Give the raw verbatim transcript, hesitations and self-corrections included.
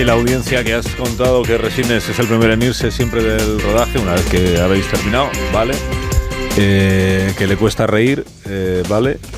la audiencia que has contado que Resines es el primero en irse siempre del rodaje, una vez que habéis terminado, ¿vale? Eh, que le cuesta reír, eh, ¿vale?